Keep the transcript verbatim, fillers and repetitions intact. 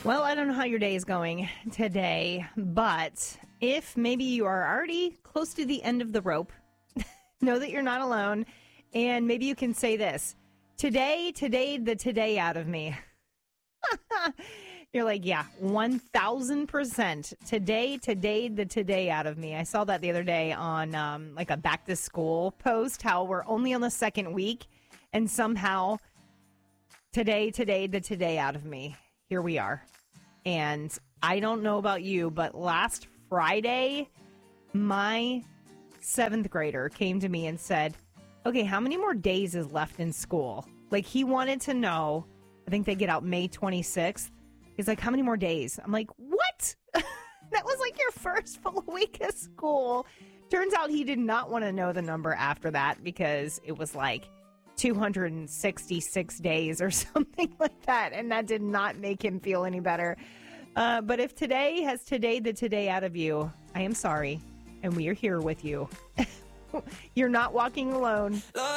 Well, I don't know how your day is going today, but if maybe you are already close to the end of the rope, know that you're not alone, and maybe you can say this, today, today, the today out of me. You're like, yeah, one thousand percent. Today, today, the today out of me. I saw that the other day on um, like a back to school post, how we're only on the second week, and somehow today, today, the today out of me. Here we are. And I don't know about you, but last Friday, my seventh grader came to me and said, okay, how many more days is left in school? Like, he wanted to know. I think they get out May twenty-sixth. He's like, how many more days? I'm like, what? That was like your first full week of school. Turns out he did not want to know the number after that because it was like two hundred sixty-six days or something like that. And that did not make him feel any better. Uh, but if today has today the today out of you, I am sorry. And we are here with you. You're not walking alone.